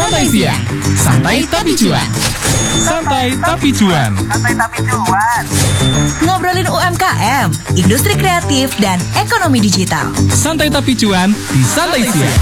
Santai Siang, santai tapi cuan. Santai tapi cuan. Santai tapi cuan. Ngobrolin UMKM, industri kreatif, dan ekonomi digital. Santai tapi cuan di Santai Siang.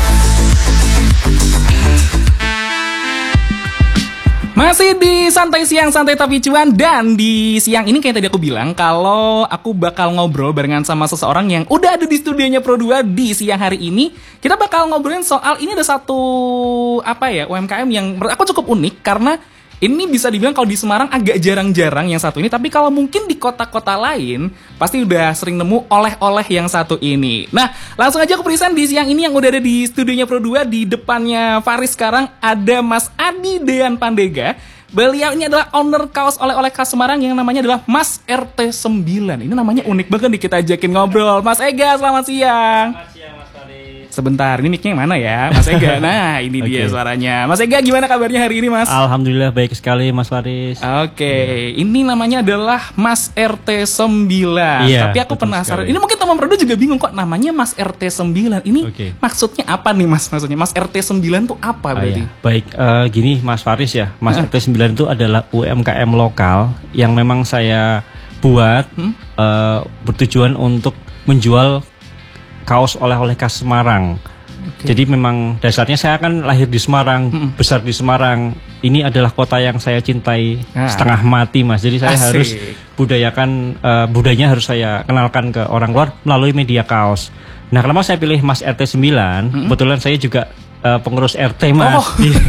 Masih di Santai Siang, Santai Tapi Cuan. Dan di siang ini kayak tadi aku bilang, kalau aku bakal ngobrol barengan sama seseorang yang udah ada di studionya Pro2 di siang hari ini. Kita bakal ngobrolin soal, ini ada satu UMKM yang menurut aku cukup unik. Karena ini bisa dibilang kalau di Semarang agak jarang-jarang yang satu ini. Tapi kalau mungkin di kota-kota lain pasti udah sering nemu oleh-oleh yang satu ini. Nah, langsung aja aku present di siang ini yang udah ada di studionya Pro2. Di depannya Faris sekarang ada Mas Adi Dean Pandega. Beliau ini adalah owner kaos oleh-oleh khas Semarang yang namanya adalah Mas RT9. Ini namanya unik banget nih, kita ajakin ngobrol. Mas Ega, selamat siang. Selamat siang, Mas Faris. Sebentar, ini mic-nya yang mana ya, Mas Ega? Nah, ini dia suaranya. Mas Ega, gimana kabarnya hari ini, Mas? Alhamdulillah baik sekali, Mas Faris. Oke, ini namanya adalah Mas RT9. Iya, Tapi aku betul penasaran. sekali. Ini mungkin teman Prodo juga bingung kok namanya Mas RT9. Ini maksudnya apa nih, Mas? Maksudnya Mas RT9 tuh apa berarti? Iya. Baik, gini Mas Faris ya. Mas RT9 itu adalah UMKM lokal yang memang saya buat bertujuan untuk menjual kaos oleh-oleh khas Semarang. Jadi memang dasarnya saya kan lahir di Semarang, besar di Semarang. Ini adalah kota yang saya cintai setengah mati, Mas. Jadi saya harus budayakan, budayanya harus saya kenalkan ke orang luar melalui media kaos. Nah, kenapa saya pilih Mas RT9? Kebetulan saya juga pengurus RT, Mas.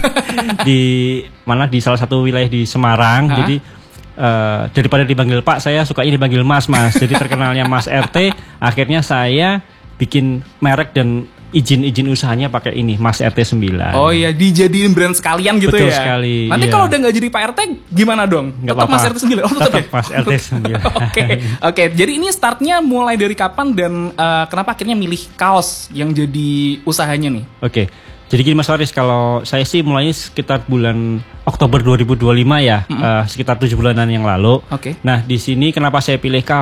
Di salah satu wilayah di Semarang. Jadi daripada dipanggil Pak, saya sukanya dipanggil Mas. Jadi terkenalnya Mas RT, akhirnya saya bikin merek dan izin usahanya pakai ini, Mas RT9. Oh iya, dijadiin brand sekalian gitu. Betul ya. sekali. Nanti kalau udah nggak jadi Pak RT gimana dong? Nggak Tetap Mas apa-apa. RT9. Oh, tetap ya? Mas RT9. Oke. Jadi ini startnya mulai dari kapan dan kenapa akhirnya milih kaos yang jadi usahanya nih? Oke. Jadi gini Mas Faris, kalau saya sih mulainya sekitar bulan Oktober 2025 ya, sekitar 7 bulanan yang lalu. Oke. Nah, di sini kenapa saya pilih kaos?